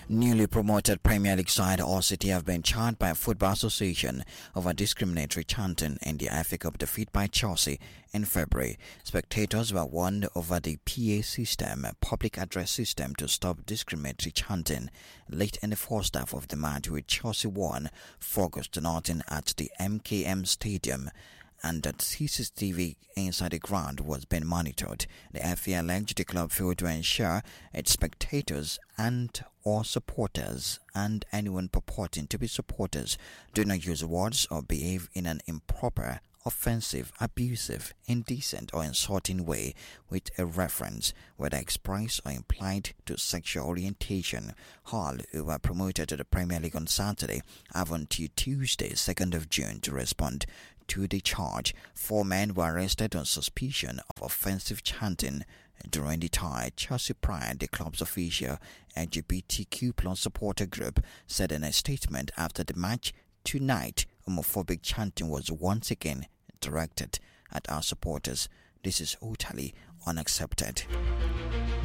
Newly promoted Premier League side Hull City have been charged by a football association over discriminatory chanting in the FA Cup defeat by Chelsea in February. Spectators were warned over the PA system, a public address system, to stop discriminatory chanting late in the first half of the match, with Chelsea won 4-0 at the MKM Stadium, and that CCTV inside the ground was being monitored. The FA alleged the club failed to ensure its spectators and or supporters and anyone purporting to be supporters do not use words or behave in an improper, offensive, abusive, indecent or insulting way with a reference, whether expressed or implied, to sexual orientation. Hull, who were promoted to the Premier League on Saturday, have until Tuesday, 2nd of June, to respond to the charge. 4 men were arrested on suspicion of offensive chanting during the tie. Chelsea Pride, the club's official LGBTQ plus supporter group, said in a statement after the match, "Tonight, homophobic chanting was once again directed at our supporters. This is totally unacceptable."